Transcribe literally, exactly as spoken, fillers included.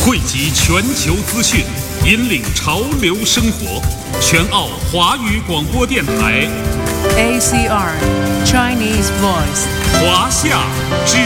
汇集全球资讯，引领潮流生活。全澳华语广播电台 A C R Chinese Voice 华夏之